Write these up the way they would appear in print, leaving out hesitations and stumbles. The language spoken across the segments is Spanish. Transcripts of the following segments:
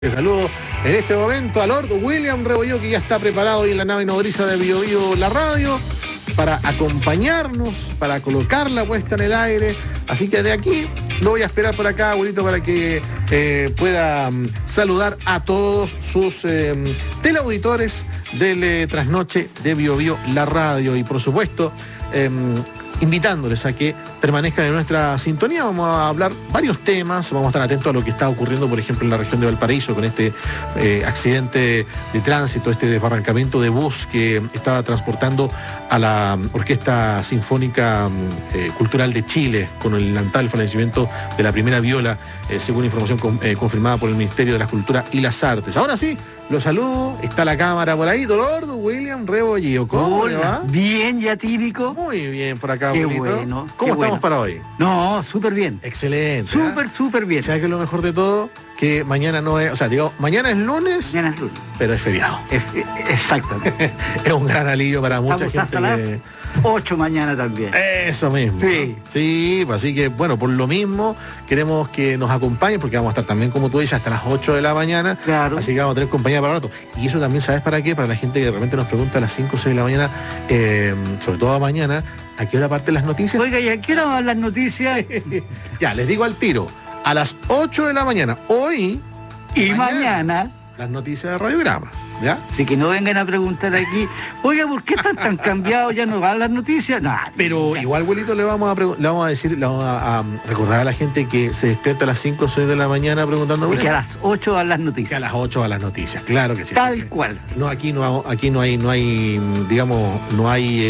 Saludo en este momento a Lord William Rebolledo, que ya está preparado hoy en la nave nodriza de Bio Bio la radio para acompañarnos, para colocar la puesta en el aire. Así que de aquí lo voy a esperar por acá, abuelito, para que pueda saludar a todos sus teleauditores del Trasnoche de Bio Bio la radio. Y por supuesto, invitándoles a que permanezcan en nuestra sintonía. Vamos a hablar varios temas, vamos a estar atentos a lo que está ocurriendo, por ejemplo, en la región de Valparaíso, con este accidente de tránsito, este desbarrancamiento de bus que estaba transportando a la Orquesta Sinfónica Cultural de Chile, con el lamentable fallecimiento de la primera viola, según información confirmada por el Ministerio de la Cultura y las Artes. Ahora sí, lo saludo, está la cámara por ahí, Lord William Rebolledo. ¿Cómo le va? Bien, ya típico. Muy bien, por acá, Qué abuelito. bueno. ¿Cómo estamos para hoy? No, súper bien. Excelente. Súper bien. ¿Sabes qué es lo mejor de todo? Que mañana no es, o sea, digo, mañana es lunes, Mañana es lunes. pero es feriado. Exactamente. Es un gran alivio para mucha Estamos gente. hasta las 8 mañana también. Eso mismo. Sí. Sí, así que, bueno, por lo mismo, queremos que nos acompañen, porque vamos a estar también, como tú dices, hasta las 8 de la mañana. Claro. Así que vamos a tener compañía para rato. Y eso también, ¿sabes para qué? Para la gente que de repente nos pregunta a las 5 o 6 de la mañana, sobre todo mañana, ¿a qué hora parten las noticias? Oiga, ¿y a qué hora van las noticias? Ya, les digo al tiro. A las 8 de la mañana, hoy Y mañana. las noticias de Radiograma, ¿ya? Así que no vengan a preguntar aquí, oiga, ¿por qué están tan cambiados? ¿Ya no van las noticias? No, Pero igual, abuelito, le vamos a decir, le vamos a recordar a la gente que se despierta a las 5 o 6 de la mañana preguntando. porque a las 8 van las Que a noticias. las 8 van las noticias, claro que sí. Tal cual. No, aquí no hay, digamos, no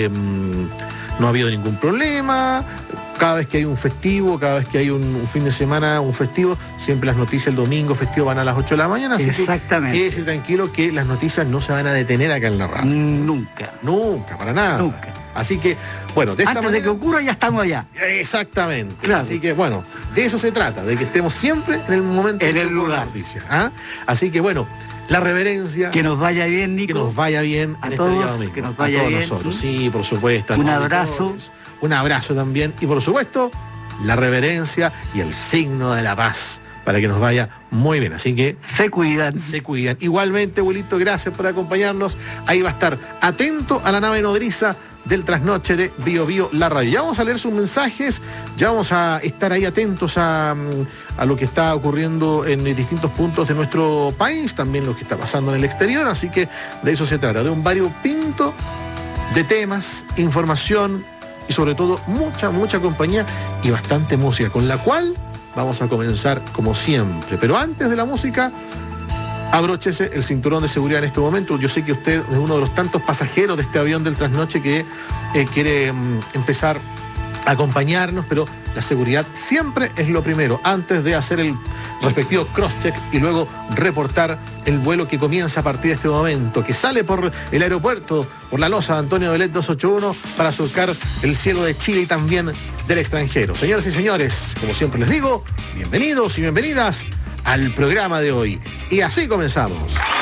ha habido ningún problema. Cada vez que hay un festivo, cada vez que hay un fin de semana, un festivo, siempre las noticias el domingo festivo van a las 8 de la mañana. Así Exactamente. que quédese tranquilo que las noticias no se van a detener acá en la radio. Nunca. Nunca, para nada. Nunca. Así que, bueno, de esta Antes de que manera... ocurra ya estamos allá. Exactamente. Claro. Así que, bueno, de eso se trata, de que estemos siempre en el momento En que el ocurre lugar. la noticia, ¿ah? Así que, bueno, la reverencia... Que nos vaya bien, Que Nico. nos vaya bien A en todos, este día domingo. que nos vaya a todos bien. nosotros, sí, por supuesto. a Un los abrazo. auditores. Un abrazo también. Y por supuesto, la reverencia y el signo de la paz para que nos vaya muy bien. Así que Se cuidan. se cuidan. Igualmente, abuelito, gracias por acompañarnos. Ahí va a estar atento a la nave nodriza del Trasnoche de Bio Bio la radio. Ya vamos a leer sus mensajes, ya vamos a estar ahí atentos a lo que está ocurriendo en distintos puntos de nuestro país, también lo que está pasando en el exterior, así que de eso se trata, de un variopinto de temas, información y sobre todo mucha compañía y bastante música, con la cual vamos a comenzar como siempre. Pero antes de la música, abróchese el cinturón de seguridad en este momento. Yo sé que usted es uno de los tantos pasajeros de este avión del Trasnoche que quiere empezar a acompañarnos, pero la seguridad siempre es lo primero, antes de hacer el respectivo cross-check y luego reportar el vuelo que comienza a partir de este momento, que sale por el aeropuerto, por la losa de Antonio Belet 281, para surcar el cielo de Chile y también del extranjero. Señoras y señores, como siempre les digo, bienvenidos y bienvenidas al programa de hoy. Y así comenzamos.